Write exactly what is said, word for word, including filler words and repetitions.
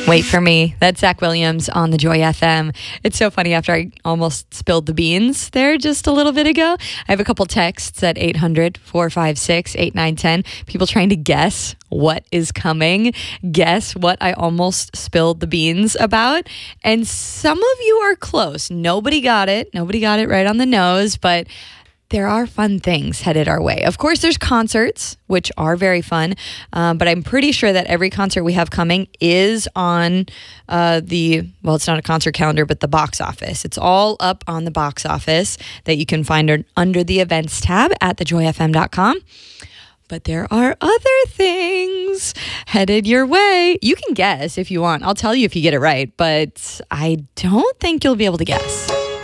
Wait for Me. That's Zach Williams on the Joy F M. It's so funny after I almost spilled the beans there just a little bit ago. I have a couple texts at eight hundred, four five six, eight nine one zero. People trying to guess what is coming. Guess what I almost spilled the beans about. And some of you are close. Nobody got it. Nobody got it right on the nose, but there are fun things headed our way. Of course, there's concerts, which are very fun, um, but I'm pretty sure that every concert we have coming is on uh, the, well, it's not a concert calendar, but the box office. It's all up on the box office that you can find under the events tab at the joy f m dot com. But there are other things headed your way. You can guess if you want. I'll tell you if you get it right, but I don't think you'll be able to guess.